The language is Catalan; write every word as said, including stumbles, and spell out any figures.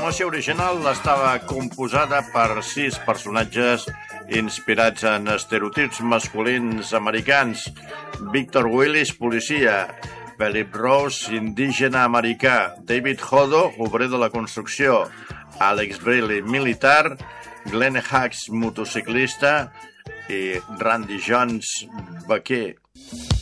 tripulació original estava composada per sis personatges inspirats en estereotips masculins americans. Victor Willis, policia. Philip Rose, indígena americà. David Hodo, obrer de la construcció. Alex Bailey, militar. Glenn Hughes, motociclista. I Randy Jones, vaquer.